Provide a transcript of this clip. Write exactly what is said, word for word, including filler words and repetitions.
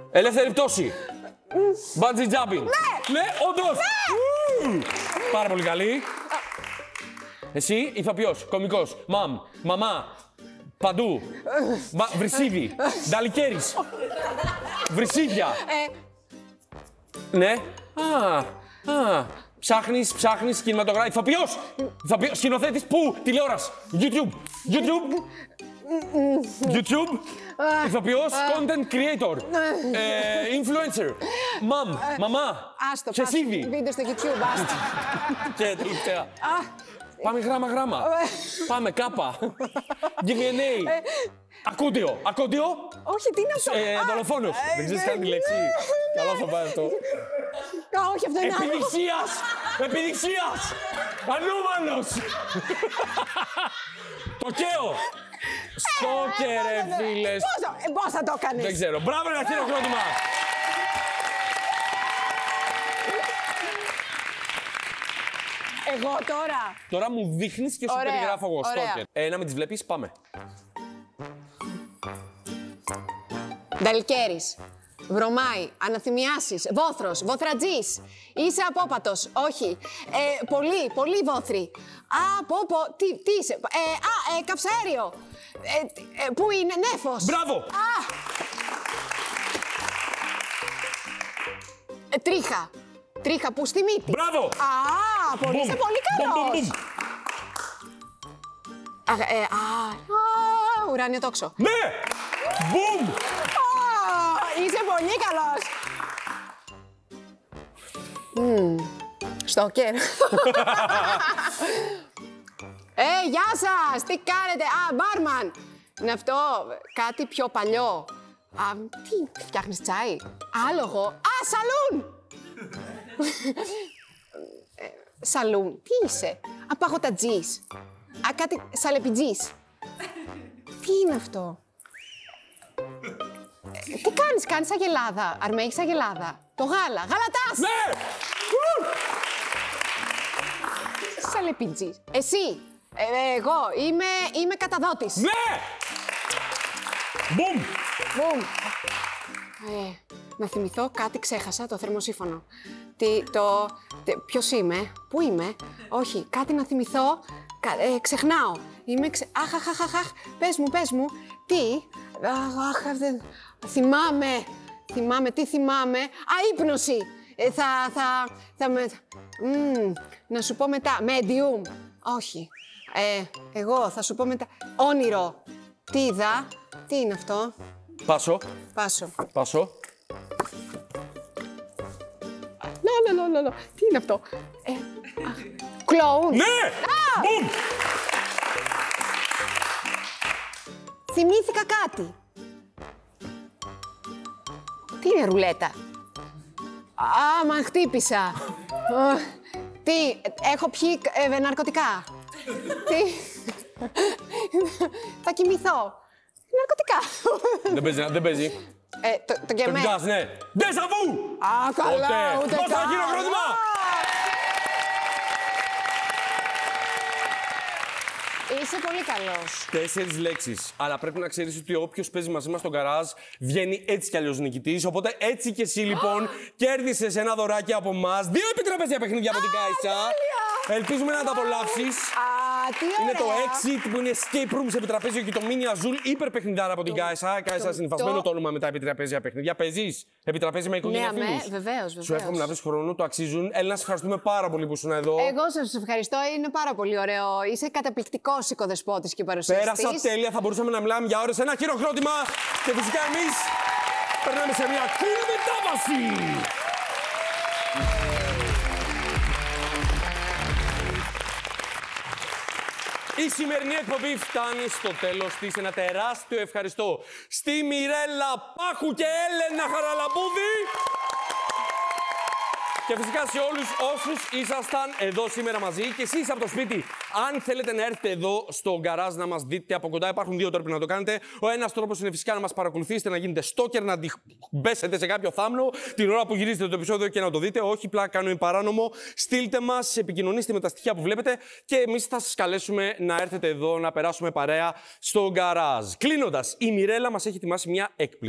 Ελεύθερη πτώση. Bungee jumping. Ναι. Ναι, όντως. Ναι. Πάρα πολύ καλή. Εσύ, ηθοποιός, κωμικός, μαμ, μαμά, παντού. Βρυσίδι, νταλικέρης. Βρυσίδια. Ε, Ναι. Α, α. Ψάχνεις, ψάχνεις, κινηματογράφη. Ηθοποιός! Ηθοποιός, σκηνοθέτης, πού, τηλεόραση. YouTube. YouTube. YouTube. Ηθοποιός, content creator. ε, influencer. Μαμ, μαμά. άστο, Ξεσίδι. πας, βίντεο στο YouTube, άστο. Και τελευταία. Πάμε γράμμα, γράμμα. Πάμε, κάπα. Give me a name. Ακόντιο. Ακόντιο. Όχι, τι είναι αυτό. Ε, δολοφόνος. Δεν ξέρεις καν τη λέξη. Καλά θα πάει αυτό. Α, όχι, αυτό είναι άλλο. Επιδειξίας! Επιδειξίας! Ανούμανος! Το καίο! Στόκε ρε φίλες! Πώς το- ε, Πώς θα το έκανες. Δεν ξέρω. Μπράβο, ένα χειροκρότημα! Εγώ τώρα. Τώρα μου δείχνεις και σου Ωραία, περιγράφω εγώ. ωραία. Στόκερ. Ε, να μην τις βλέπεις, πάμε. Νταλικέρης. Βρωμάει. Αναθυμιάσεις. Βόθρος. Βοθρατζής. Είσαι απόπατος. Όχι. Ε, πολύ, πολύ βόθρη. Α, πω, πω. Τι, τι είσαι. Ε, α, ε, καυσαέριο. Ε, τι- ε, πού είναι. Νέφος. Μπράβο! Α. Ε, τρίχα. Τρίχα που στη μύτη. Μπράβο! Α, πολύ, Μπουμ. είσαι πολύ Μπουμ, μπουμ, καλός. μπουμ. Α, ε, α, α, ουράνιο τόξο. Ναι! Μπουμ! Α, είσαι πολύ καλός. Μμμ, Στόκερ. Ε, γεια σας, τι κάνετε. Α, μπάρμαν. Είναι αυτό, κάτι πιο παλιό. Α, τι φτιάχνεις τσάι. Άλογο. Α, σαλούν. Ε, σαλούν, τι είσαι. Απαγωτατζής. Α, κάτι σαλεπιτζής. Τι είναι αυτό. Ε, τι κάνεις, κάνεις αγελάδα. Αρμέγεις αγελάδα. Το γάλα, γαλατάς. Ναι! Σαλεπιτζής. Εσύ. Ε, εγώ είμαι, είμαι καταδότης. Ναι! Μπουμ! Μπουμ. Ε, να θυμηθώ κάτι ξέχασα, το θερμοσύφωνο. Τι, το... τι- ποιος είμαι, πού είμαι, όχι, κάτι να θυμηθώ, κα- ε, ξεχνάω. Είμαι ξε... Αχ, αχ, αχ, αχ, αχ, πες μου, πες μου, τι, αχ, αχ, δεν... θυμάμαι, θυμάμαι, τι θυμάμαι, α, ύπνωση. Ε, θα, θα, θα με... Μμμ, να σου πω μετά, medium, όχι. Ε, εγώ θα σου πω μετά, όνειρο. Τι είδα, τι είναι αυτό. Πάσο. Πάσο. Πάσο. Λα, λα, λα, λα. Τι είναι αυτό. Ε, αχ, κλόουν. Ναι! Μπουμ! Θυμήθηκα κάτι. Τι είναι ρουλέτα. Α, μα χτύπησα. Α, τι, έχω πιει ε, ναρκωτικά. Τι. Θα κοιμηθώ. Ναρκωτικά. Δεν παίζει, δεν παίζει. Ε, το, το Το γκεμέ. κοιτάς, ναι. Ντεζαβού! Α, καλά, Ποτέ. ούτε Δώστε ένα καν. χειροκρότημα. Είσαι πολύ καλός. Τέσσερις λέξεις. Αλλά πρέπει να ξέρεις ότι όποιος παίζει μαζί μας στον γκαράζ βγαίνει έτσι κι αλλιώς νικητής. Οπότε έτσι κι εσύ λοιπόν κέρδισες ένα δωράκι από εμάς. Δύο επιτραπέζια παιχνίδια από την Κάισα. Ελπίζουμε να τα απολαύσεις. Α, τι ωραία. Είναι το Exit που είναι escape room σε επιτραπέζιο και το Mini Azul υπερπαιχνιδάρα από την Κάισα. Κάισα, συνυφασμένο το- το όνομα με τα επιτραπέζια παιχνίδια. Παίζεις επιτραπέζια με οικογένεια Ναι, αμέ, φίλους. βεβαίως, Σου βεβαίως. εύχομαι να βρεις χρόνο, το αξίζουν. Έλληνα, σε ευχαριστούμε πάρα πολύ που ήσουν εδώ. Εγώ σας ευχαριστώ, είναι πάρα πολύ ωραίο. Είσαι καταπληκτικός οικοδεσπότης και παρουσιαστής. Πέρασα τέλεια, θα μπορούσαμε να μιλάμε για ώρες. Ένα χειροκρότημα και φυσικά εμείς περνάμε σε μια cool μετάβαση. Η σημερινή εκπομπή φτάνει στο τέλος της. Ένα τεράστιο ευχαριστώ στη Μιρέλα Πάχου και Έλενα Χαραλαμπούδη. Και φυσικά σε όλους όσους ήσασταν εδώ σήμερα μαζί και εσείς από το σπίτι. Αν θέλετε να έρθετε εδώ στο γκαράζ να μας δείτε από κοντά, υπάρχουν δύο τρόποι να το κάνετε. Ο ένας τρόπος είναι φυσικά να μας παρακολουθήσετε, να γίνετε στόκερ, να μπέσετε σε κάποιο θάμνο την ώρα που γυρίζετε το επεισόδιο και να το δείτε. Όχι, πλάκα κάνουμε παράνομο. Στείλτε μας, επικοινωνήστε με τα στοιχεία που βλέπετε και εμείς θα σας καλέσουμε να έρθετε εδώ να περάσουμε παρέα στο γκαράζ. Κλείνοντας, η Μιρέλα μας έχει ετοιμάσει μια έκπληξη.